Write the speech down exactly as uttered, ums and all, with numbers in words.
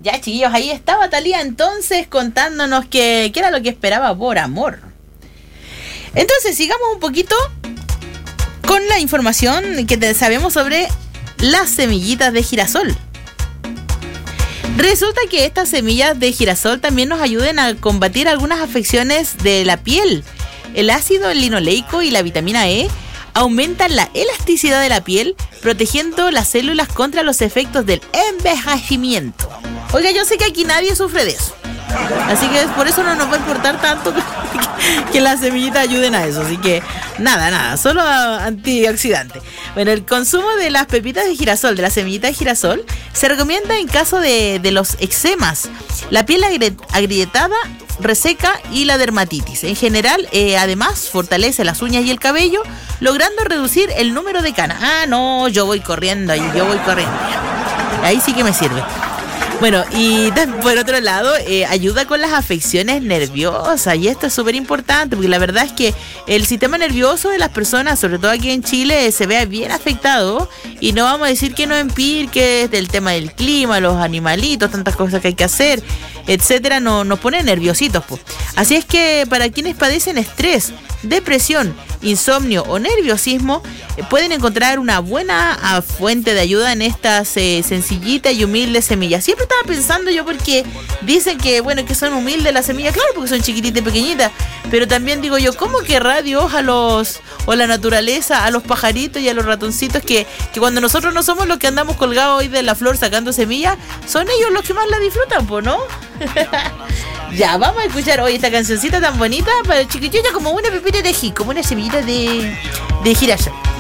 Ya, chiquillos, ahí estaba Thalía entonces contándonos que, que era lo que esperaba por amor. Entonces, sigamos un poquito con la información que te sabemos sobre las semillitas de girasol. Resulta que estas semillas de girasol también nos ayudan a combatir algunas afecciones de la piel. El ácido linoleico y la vitamina E aumentan la elasticidad de la piel, protegiendo las células contra los efectos del envejecimiento. Oiga, yo sé que aquí nadie sufre de eso, así que por eso no nos va a importar tanto que, que las semillitas ayuden a eso. Así que nada, nada, solo antioxidante. Bueno, el consumo de las pepitas de girasol, de la semillita de girasol, se recomienda en caso de, de los eczemas, la piel agri- agrietada, reseca y la dermatitis. En general, eh, además, fortalece las uñas y el cabello, logrando reducir el número de canas. Ah, no, yo voy corriendo ahí, yo voy corriendo. Ahí sí que me sirve. Bueno, y por otro lado, eh, ayuda con las afecciones nerviosas, y esto es súper importante porque la verdad es que el sistema nervioso de las personas, sobre todo aquí en Chile, se ve bien afectado, y no vamos a decir que no empir, que es del tema del clima, los animalitos, tantas cosas que hay que hacer, etcétera, no, nos pone nerviositos, pues. Así es que para quienes padecen estrés, depresión, insomnio o nerviosismo, eh, pueden encontrar una buena ah, fuente de ayuda en estas eh, sencillitas y humildes semillas. Siempre estaba pensando yo, porque dicen que bueno, que son humildes las semillas, claro, porque son chiquititas y pequeñitas, pero también digo yo, ¿cómo querrá Dios a los, o la naturaleza, a los pajaritos y a los ratoncitos, que, que cuando nosotros no somos los que andamos colgados hoy de la flor sacando semillas, son ellos los que más la disfrutan, pues, ¿no? Ya, vamos a escuchar hoy esta cancioncita tan bonita para el chiquillo, como una pepita de ají, como una semillita de, de girasol.